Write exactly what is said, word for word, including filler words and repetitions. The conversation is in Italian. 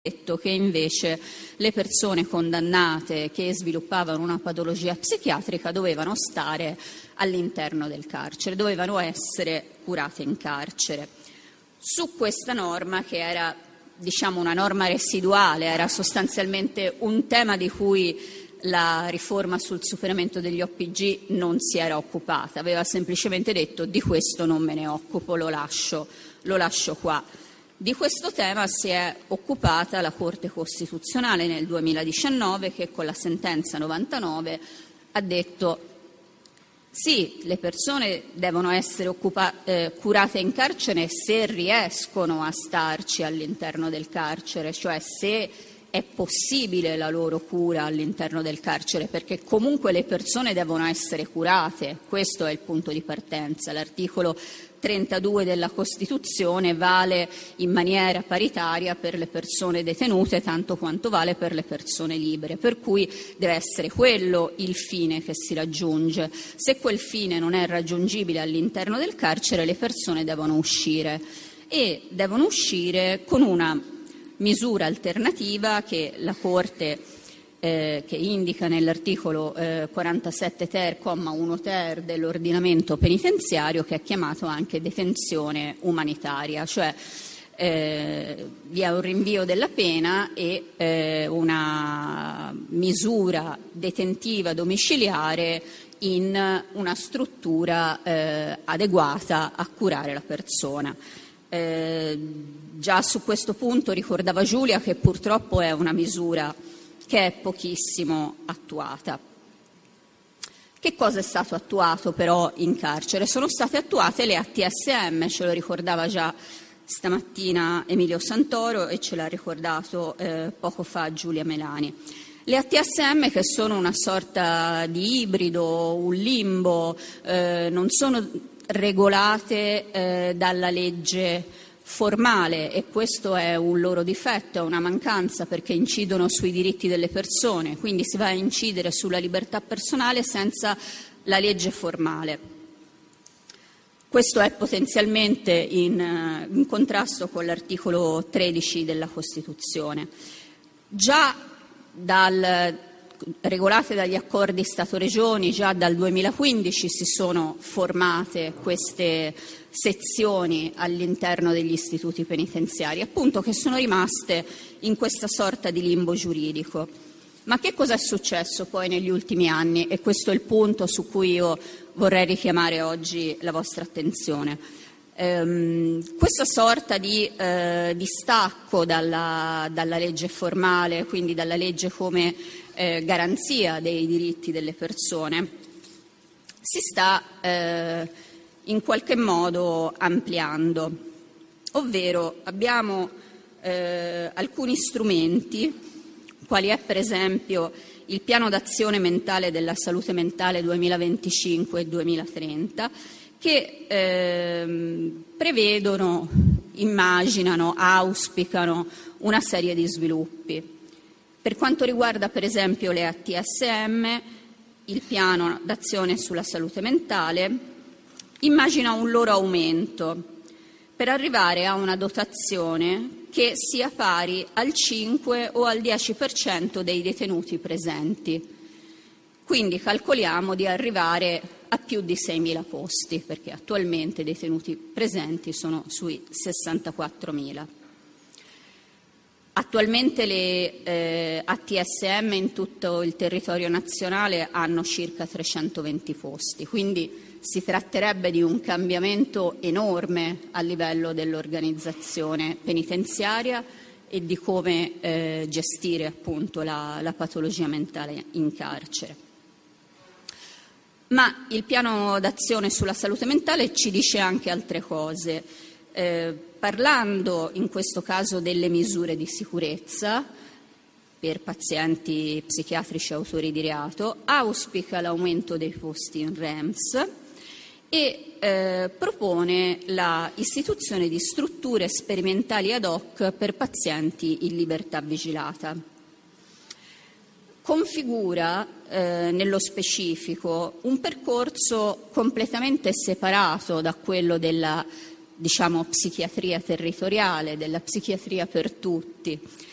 detto che invece le persone condannate che sviluppavano una patologia psichiatrica dovevano stare all'interno del carcere, dovevano essere curate in carcere. Su questa norma, che era diciamo una norma residuale, era sostanzialmente un tema di cui la riforma sul superamento degli O P G non si era occupata, aveva semplicemente detto: di questo non me ne occupo, lo lascio, lo lascio qua. Di questo tema si è occupata la Corte Costituzionale nel duemiladiciannove, che con la sentenza novantanove ha detto: sì, le persone devono essere occupa- eh, curate in carcere se riescono a starci all'interno del carcere, cioè se è possibile la loro cura all'interno del carcere, perché comunque le persone devono essere curate, questo è il punto di partenza. L'articolo trentadue della Costituzione vale in maniera paritaria per le persone detenute tanto quanto vale per le persone libere, per cui deve essere quello il fine che si raggiunge. Se quel fine non è raggiungibile all'interno del carcere, le persone devono uscire e devono uscire con una misura alternativa che la Corte eh, che indica nell'articolo eh, quarantasette ter, comma uno ter dell'ordinamento penitenziario, che è chiamato anche detenzione umanitaria, cioè eh, vi è un rinvio della pena e eh, una misura detentiva domiciliare in una struttura eh, adeguata a curare la persona. Eh, già su questo punto ricordava Giulia che purtroppo è una misura che è pochissimo attuata. Che cosa è stato attuato però in carcere? Sono state attuate le A T S M, ce lo ricordava già stamattina Emilio Santoro e ce l'ha ricordato eh, poco fa Giulia Melani. Le A T S M, che sono una sorta di ibrido, un limbo, eh, non sono regolate eh, dalla legge formale, e questo è un loro difetto, è una mancanza, perché incidono sui diritti delle persone, quindi si va a incidere sulla libertà personale senza la legge formale. Questo è potenzialmente in, in contrasto con l'articolo tredici della Costituzione. Già dal regolate dagli accordi Stato-Regioni, già dal duemilaquindici si sono formate queste sezioni all'interno degli istituti penitenziari, appunto, che sono rimaste in questa sorta di limbo giuridico. Ma che cosa è successo poi negli ultimi anni? E questo è il punto su cui io vorrei richiamare oggi la vostra attenzione. Um, questa sorta di uh, distacco dalla, dalla legge formale, quindi dalla legge come eh, garanzia dei diritti delle persone, si sta eh, in qualche modo ampliando, ovvero abbiamo eh, alcuni strumenti, quali è per esempio il piano d'azione mentale della salute mentale duemilaventicinque duemilatrenta, che ehm, prevedono, immaginano, auspicano una serie di sviluppi. Per quanto riguarda per esempio le A T S M, il piano d'azione sulla salute mentale immagina un loro aumento per arrivare a una dotazione che sia pari al cinque o al dieci per cento dei detenuti presenti. Quindi calcoliamo di arrivare a più di seimila posti, perché attualmente i detenuti presenti sono sui sessantaquattromila. Attualmente le eh, A T S M in tutto il territorio nazionale hanno circa trecentoventi posti, quindi si tratterebbe di un cambiamento enorme a livello dell'organizzazione penitenziaria e di come eh, gestire appunto la, la patologia mentale in carcere. Ma il piano d'azione sulla salute mentale ci dice anche altre cose, eh, parlando in questo caso delle misure di sicurezza per pazienti psichiatrici autori di reato, auspica l'aumento dei posti in R E M S e eh, propone la istituzione di strutture sperimentali ad hoc per pazienti in libertà vigilata. Configura eh, nello specifico un percorso completamente separato da quello della, diciamo, psichiatria territoriale, della psichiatria per tutti,